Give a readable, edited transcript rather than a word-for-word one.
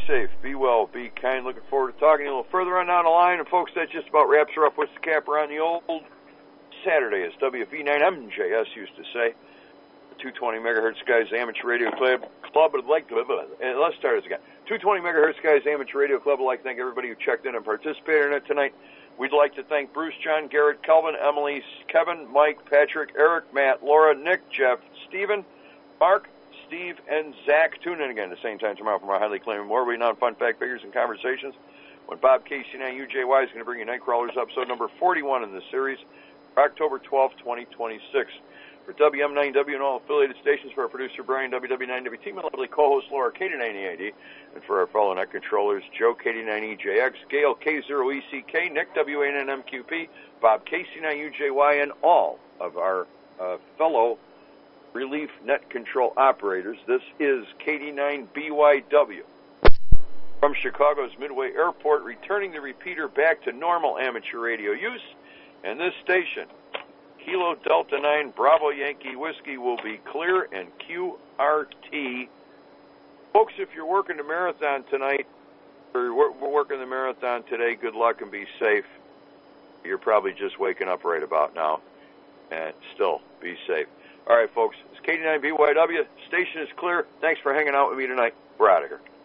safe, be well, be kind. Looking forward to talking a little further on down the line. And folks, that just about wraps her up with the capper on the old Saturday, as WV9MJS used to say. The 220 megahertz guys amateur radio club would like to, let's start this again. 220 megahertz guys amateur radio club would like to thank everybody who checked in and participated in it tonight. We'd like to thank Bruce, John, Garrett, Kelvin, Emily, Kevin, Mike, Patrick, Eric, Matt, Laura, Nick, Jeff, Stephen, Mark, Steve, and Zach. Tune in again at the same time tomorrow for our highly claimed more on fun fact figures and conversations when Bob KC9UJY is going to bring you Nightcrawlers episode number 41 in this series, October 12th, 2026. For WM9W and all affiliated stations, for our producer Brian, WW9WT, my lovely co-host Laura, KD9EID, and for our fellow net controllers, Joe, KD9EJX, Gail, K0ECK, Nick, WA9MQP, Bob, KC9UJY, and all of our fellow relief net control operators. This is KD9BYW. From Chicago's Midway Airport, returning the repeater back to normal amateur radio use, and this station, Kilo Delta 9 Bravo Yankee Whiskey, will be clear and QRT. Folks, if you're working the marathon tonight, or we're working the marathon today, good luck and be safe. You're probably just waking up right about now, and still, be safe. All right, folks, it's KD9BYW. Station is clear. Thanks for hanging out with me tonight. We're out of here.